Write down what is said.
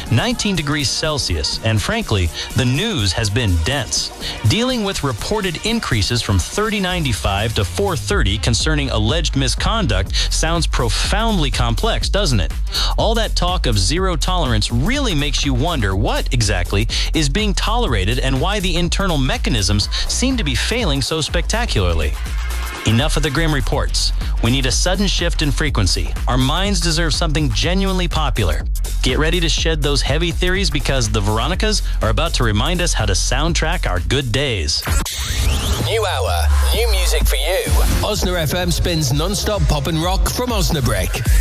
19 degrees Celsius, and frankly, the news has been dense. Dealing with reported increases from 3095 to 430 concerning alleged misconduct sounds profoundly complex, doesn't it? All that talk of zero tolerance really makes you wonder what exactly is being tolerated and why the internal mechanisms seem to be failing so spectacularly. Enough of the grim reports. We need a sudden shift in frequency. Our minds deserve something genuinely popular. Get ready to shed those heavy theories because the Veronicas are about to remind us how to soundtrack our good days. New hour, new music for you. Osna FM spins non-stop pop and rock from Osnabrück.